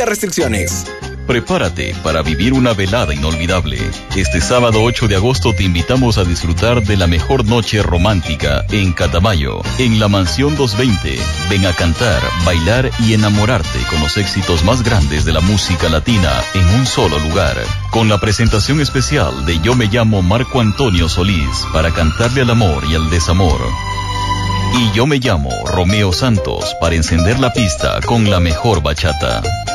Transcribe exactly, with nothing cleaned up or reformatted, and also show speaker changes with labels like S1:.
S1: Aplica restricciones.
S2: Prepárate para vivir una velada inolvidable. Este sábado ocho de agosto te invitamos a disfrutar de la mejor noche romántica en Catamayo, en la Mansión doscientos veinte. Ven a cantar, bailar y enamorarte con los éxitos más grandes de la música latina en un solo lugar. Con la presentación especial de Yo me llamo Marco Antonio Solís para cantarle al amor y al desamor. Y yo me llamo Romeo Santos para encender la pista con la mejor bachata.